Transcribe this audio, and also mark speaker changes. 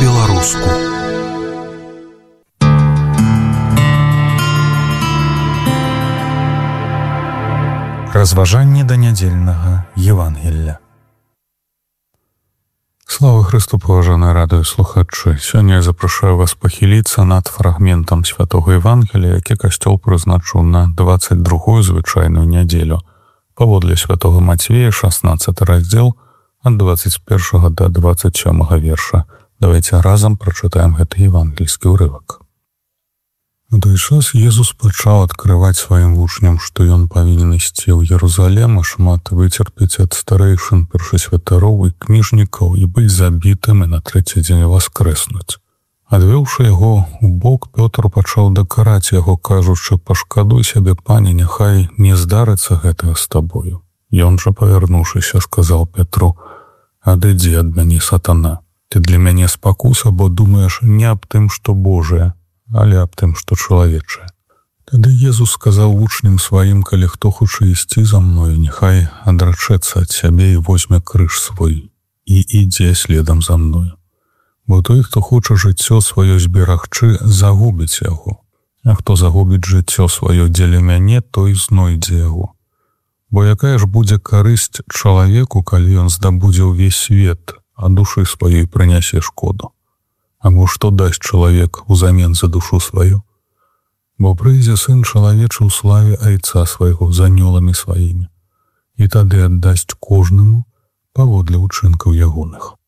Speaker 1: по-беларуску. Разважанне да нядзельнага Евангелля. Слава Христу, паважаныя радыёслухачы! Сёння я запрашаю вас пахіліцца над фрагментам святога Евангелія, які касцёл прызначыў на 22-ю звычайную нядзелю. Паводле святога Мацвея, 16 раздзел, ад 21 до 27 верша. Давайте разам прачытаем гэты евангельскі ўрывак. У той час Езус пачаў адкрываць сваім вучням, што ён павінен ісці ў Єрусалем і шмат выцерпець ад старэйшын, першасвятароў і кніжнікаў і быць забітым і на трэці дзень воскрэснуць. Адвёўшы яго ў бок, Пётр пачаў дакараць яго, кажучы: «Пашкадуй сябе, пане, няхай не здарыцца гэтага з табою». Ён жа, павярнуўшыся, сказаў Петру: «Адыдзі ад мяне, сатана, ты для мяне спакуса, бо думаеш не аб тым, што Божае, але аб тым, што чалавечае». Тады Езус сказаў вучням сваім: «Калі хто хоча ісці за мною, няхай адрачэцца ад сябе і возьме крыж свой і ідзе следам за мною. Бо той, хто хоча жыццё сваё зберагчы, загубіць яго, а хто загубіць жыццё сваё дзеля мяне, той знойдзе яго. Бо якая ж будзе карысць чалавеку, калі ён здабудзе ўвесь свет, а душы сваёй прынясе шкоду? Або што дасць чалавек узамен за душу сваю? Бо прыйдзе сын чалавечы ў славе айца свайго з анёламі сваімі, і тады аддасць кожнаму паводле ўчынкаў ягоных».